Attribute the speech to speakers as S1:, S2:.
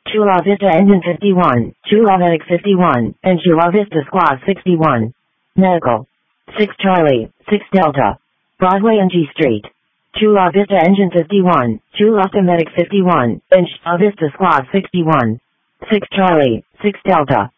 S1: Chula Vista Engine 51, Chula Medic 51, and Chula Vista Squad 61. Medical. 6 Charlie, 6 Delta. Broadway and G Street. Chula Vista Engine 51, Chula Vista Medic 51, and Chula Vista Squad 61. 6 Charlie, 6 Delta.